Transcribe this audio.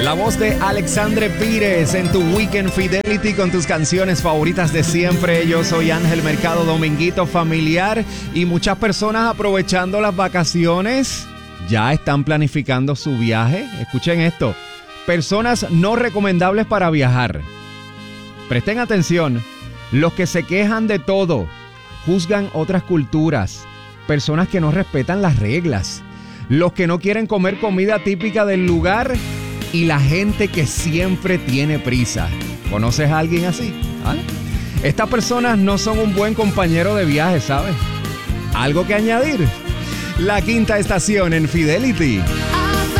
La voz de Alexandre Pires en tu Weekend Fidelity con tus canciones favoritas de siempre. Yo soy Ángel Mercado, dominguito familiar, y muchas personas aprovechando las vacaciones ya están planificando su viaje. Escuchen esto: personas no recomendables para viajar. Presten atención: los que se quejan de todo, juzgan otras culturas, personas que no respetan las reglas, los que no quieren comer comida típica del lugar y la gente que siempre tiene prisa. ¿Conoces a alguien así? ¿Ah? Estas personas no son un buen compañero de viaje, ¿sabes? ¿Algo que añadir? La quinta estación en Fidelity.